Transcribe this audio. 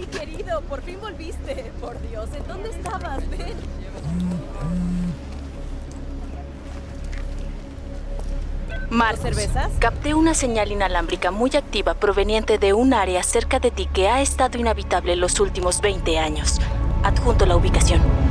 querido, por fin volviste. Por Dios, ¿en dónde estabas? Ven. Marcus, cervezas? capté una señal inalámbrica muy activa proveniente de un área cerca de ti que ha estado inhabitable los últimos 20 años. Adjunto la ubicación.